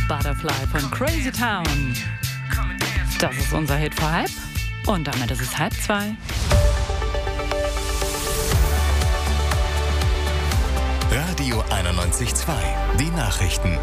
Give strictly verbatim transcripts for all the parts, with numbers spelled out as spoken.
Butterfly von Crazy Town. Das ist unser Hit vor halb. Und damit ist es halb zwei. Radio einundneunzig Komma zwei. Die Nachrichten.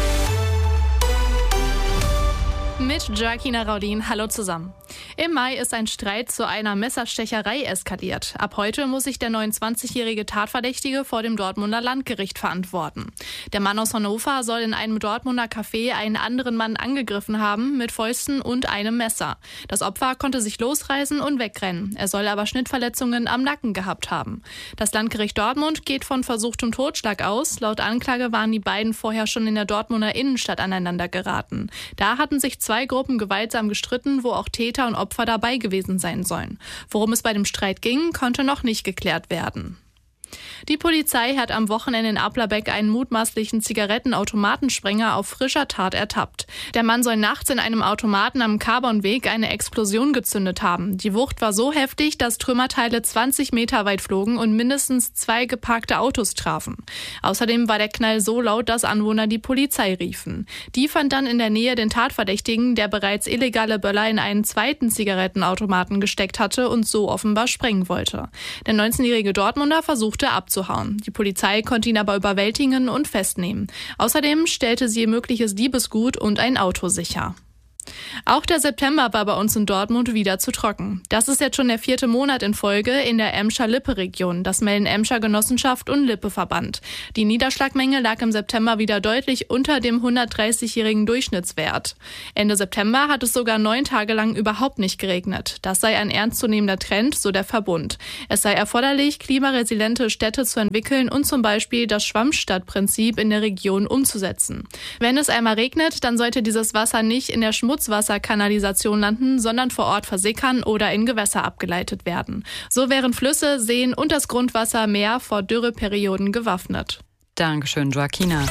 Mit Joaquina Raudin, hallo zusammen. Im Mai ist ein Streit zu einer Messerstecherei eskaliert. Ab heute muss sich der neunundzwanzigjährige Tatverdächtige vor dem Dortmunder Landgericht verantworten. Der Mann aus Hannover soll in einem Dortmunder Café einen anderen Mann angegriffen haben mit Fäusten und einem Messer. Das Opfer konnte sich losreißen und wegrennen. Er soll aber Schnittverletzungen am Nacken gehabt haben. Das Landgericht Dortmund geht von versuchtem Totschlag aus. Laut Anklage waren die beiden vorher schon in der Dortmunder Innenstadt aneinander geraten. Da hatten sich zwei Gruppen gewaltsam gestritten, wo auch Täter und Opfer dabei gewesen sein sollen. Worum es bei dem Streit ging, konnte noch nicht geklärt werden. Die Polizei hat am Wochenende in Applerbeck einen mutmaßlichen Zigarettenautomatensprenger auf frischer Tat ertappt. Der Mann soll nachts in einem Automaten am Karbonweg eine Explosion gezündet haben. Die Wucht war so heftig, dass Trümmerteile zwanzig Meter weit flogen und mindestens zwei geparkte Autos trafen. Außerdem war der Knall so laut, dass Anwohner die Polizei riefen. Die fand dann in der Nähe den Tatverdächtigen, der bereits illegale Böller in einen zweiten Zigarettenautomaten gesteckt hatte und so offenbar sprengen wollte. Der neunzehnjährige Dortmunder versuchte abzuhauen. Die Polizei konnte ihn aber überwältigen und festnehmen. Außerdem stellte sie ihr mögliches Diebesgut und ein Auto sicher. Auch der September war bei uns in Dortmund wieder zu trocken. Das ist jetzt schon der vierte Monat in Folge in der Emscher-Lippe-Region. Das melden Emscher Genossenschaft und Lippe-Verband. Die Niederschlagmenge lag im September wieder deutlich unter dem hundertdreißigjährigen Durchschnittswert. Ende September hat es sogar neun Tage lang überhaupt nicht geregnet. Das sei ein ernstzunehmender Trend, so der Verbund. Es sei erforderlich, klimaresiliente Städte zu entwickeln und zum Beispiel das Schwammstadtprinzip in der Region umzusetzen. Wenn es einmal regnet, dann sollte dieses Wasser nicht in der Schmutzwasserkanalisation landen, sondern vor Ort versickern oder in Gewässer abgeleitet werden. So wären Flüsse, Seen und das Grundwasser mehr vor Dürreperioden gewaffnet. Dankeschön, Joaquina.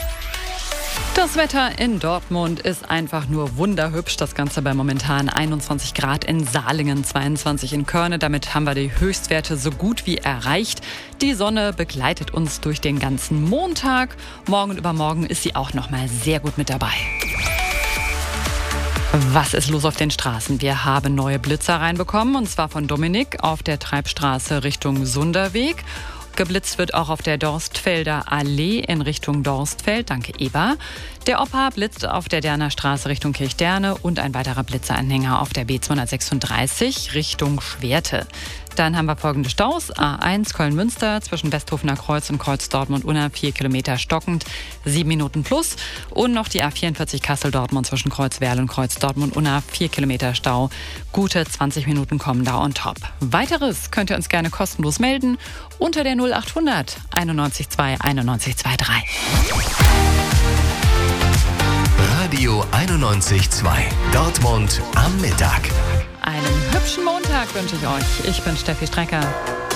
Das Wetter in Dortmund ist einfach nur wunderhübsch. Das Ganze bei momentan einundzwanzig Grad in Salingen, zweiundzwanzig in Körne. Damit haben wir die Höchstwerte so gut wie erreicht. Die Sonne begleitet uns durch den ganzen Montag. Morgen und übermorgen ist sie auch noch mal sehr gut mit dabei. Was ist los auf den Straßen? Wir haben neue Blitzer reinbekommen, und zwar von Dominik auf der Treibstraße Richtung Sunderweg. Geblitzt wird auch auf der Dorstfelder Allee in Richtung Dorstfeld. Danke, Eva. Der Opa blitzt auf der Derner Straße Richtung Kirchderne und ein weiterer Blitzeranhänger auf der B zweihundertsechsunddreißig Richtung Schwerte. Dann haben wir folgende Staus. A eins Köln-Münster zwischen Westhofener Kreuz und Kreuz Dortmund-Unna vier Kilometer stockend, sieben Minuten plus. Und noch die A vierundvierzig Kassel-Dortmund zwischen Kreuz-Werl und Kreuz Dortmund-Unna vier Kilometer Stau. Gute zwanzig Minuten kommen da on top. Weiteres könnt ihr uns gerne kostenlos melden unter der null achthundert einundneunzig zwei einundneunzig drei. Radio einundneunzig Komma zwei. Dortmund am Mittag. Einen hübschen Montag wünsche ich euch. Ich bin Steffi Strecker.